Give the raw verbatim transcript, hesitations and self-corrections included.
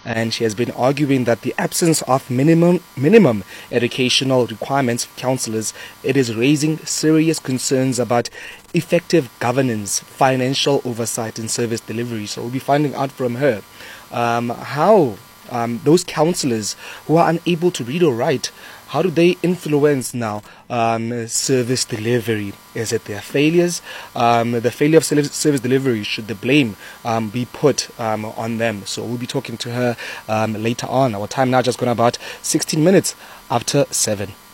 and she has been arguing that the absence of minimum minimum educational requirements for councillors, it is raising serious concerns about effective governance, financial oversight, and service delivery. So we'll be finding out from her um, how um, those councillors who are unable to read or write, how do they influence now um, service delivery? Is it their failures? Um, the failure of service delivery, should the blame um, be put um, on them? So we'll be talking to her um, later on. Our time now just gone about sixteen minutes after seven.